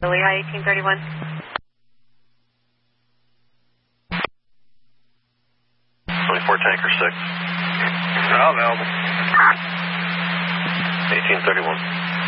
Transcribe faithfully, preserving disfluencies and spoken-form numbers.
Lehigh eighteen thirty-one. twenty-four tanker six. Now available. eighteen thirty-one.